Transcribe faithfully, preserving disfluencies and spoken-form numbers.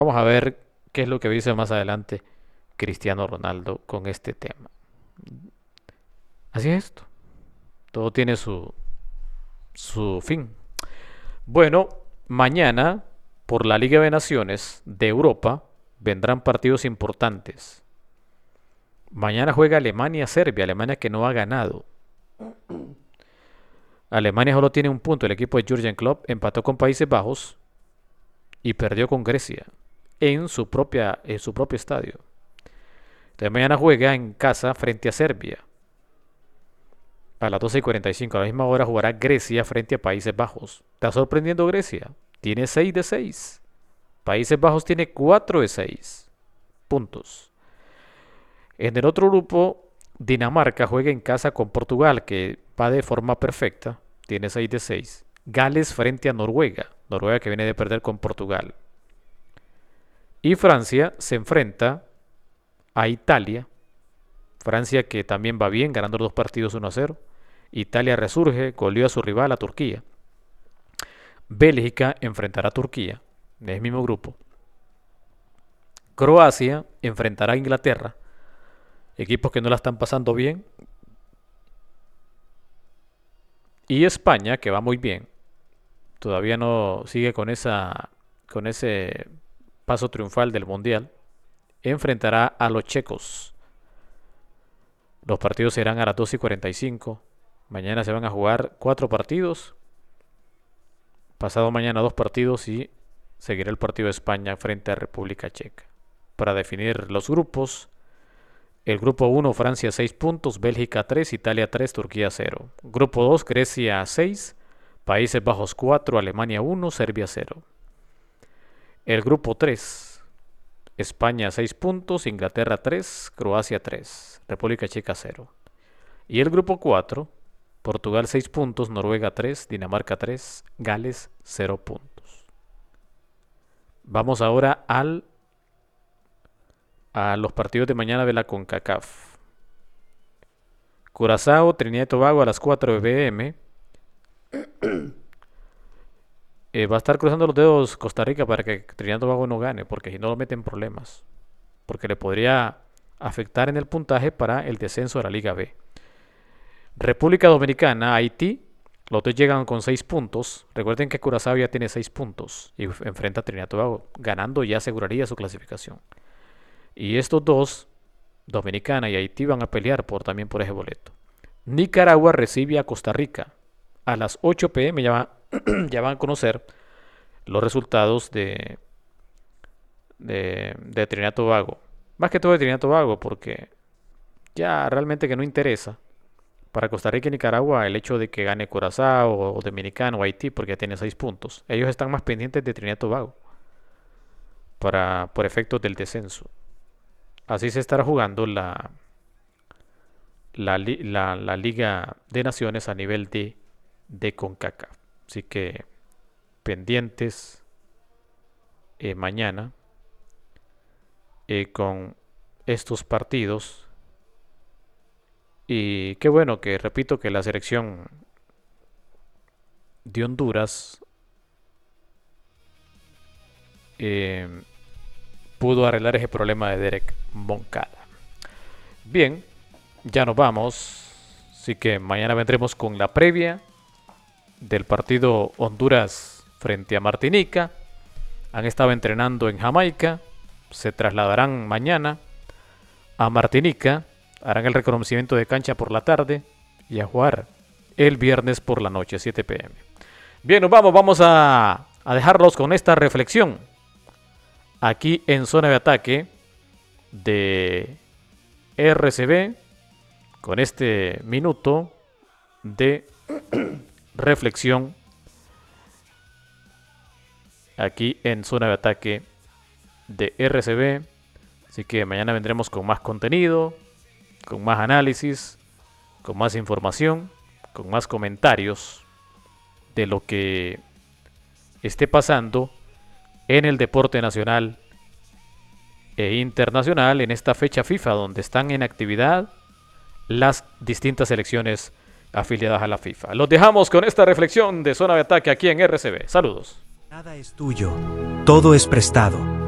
Vamos a ver qué es lo que dice más adelante Cristiano Ronaldo con este tema. Así es esto. Todo tiene su, su fin. Bueno, mañana por la Liga de Naciones de Europa vendrán partidos importantes. Mañana juega Alemania-Serbia, Alemania que no ha ganado. Alemania solo tiene un punto, el equipo de Jürgen Klopp empató con Países Bajos y perdió con Grecia en su, propia, en su propio estadio. Entonces mañana juega en casa frente a Serbia. A las doce y cuarenta y cinco, a la misma hora jugará Grecia frente a Países Bajos. ¿Está sorprendiendo Grecia? Tiene seis de seis. Países Bajos tiene cuatro de seis puntos. En el otro grupo, Dinamarca juega en casa con Portugal, que va de forma perfecta. Tiene seis de seis. Gales frente a Noruega. Noruega que viene de perder con Portugal. Y Francia se enfrenta a Italia. Francia que también va bien, ganando los dos partidos uno a cero. Italia resurge, goleó a su rival, a Turquía. Bélgica enfrentará a Turquía, en el mismo grupo. Croacia enfrentará a Inglaterra. Equipos que no la están pasando bien. Y España, que va muy bien. Todavía no sigue con esa, con ese paso triunfal del Mundial. Enfrentará a los checos. Los partidos serán a las doce y cuarenta y cinco. Mañana se van a jugar cuatro partidos. Pasado mañana dos partidos y seguirá el partido de España frente a República Checa. Para definir los grupos, el grupo uno, Francia seis puntos, Bélgica tres, Italia tres, Turquía cero. Grupo dos, Grecia seis, Países Bajos cuatro, Alemania uno, Serbia cero. El grupo tres, España seis puntos, Inglaterra tres, Croacia tres, República Checa cero. Y el grupo cuatro, Portugal seis puntos, Noruega tres, Dinamarca tres, Gales cero puntos. Vamos ahora al, a los partidos de mañana de la CONCACAF. Curazao, Trinidad y Tobago a las cuatro de p m Eh, va a estar cruzando los dedos Costa Rica para que Trinidad y Tobago no gane, porque si no lo meten problemas. Porque le podría afectar en el puntaje para el descenso de la Liga B. República Dominicana, Haití, los dos llegan con seis puntos. Recuerden que Curazao ya tiene seis puntos y enfrenta a Trinidad y Tobago. Ganando ya aseguraría su clasificación. Y estos dos, Dominicana y Haití, van a pelear por, también por ese boleto. Nicaragua recibe a Costa Rica. A las ocho p m ya, va, ya van a conocer los resultados de, de, de Trinidad y Tobago. Más que todo de Trinidad y Tobago, porque ya realmente que no interesa para Costa Rica y Nicaragua el hecho de que gane Curazao o Dominicano o Haití, porque ya tiene seis puntos. Ellos están más pendientes de Trinidad y Tobago para, por efectos del descenso. Así se estará jugando la, la, la, la Liga de Naciones a nivel de, de CONCACAF. Así que pendientes eh, mañana eh, con estos partidos. Y qué bueno que, repito, que la selección de Honduras eh, pudo arreglar ese problema de Derek Moncada. Bien, ya nos vamos. Así que mañana vendremos con la previa del partido Honduras frente a Martinica. Han estado entrenando en Jamaica. Se trasladarán mañana a Martinica. Harán el reconocimiento de cancha por la tarde y a jugar el viernes por la noche, siete p m Bien, nos vamos, vamos a, a dejarlos con esta reflexión aquí en Zona de Ataque de R C B, con este minuto de reflexión aquí en Zona de Ataque de R C B. Así que mañana vendremos con más contenido, con más análisis, con más información, con más comentarios de lo que esté pasando en el deporte nacional e internacional en esta fecha FIFA, donde están en actividad las distintas selecciones afiliadas a la FIFA. Los dejamos con esta reflexión de Zona de Ataque aquí en R C B. Saludos. Nada es tuyo, todo es prestado.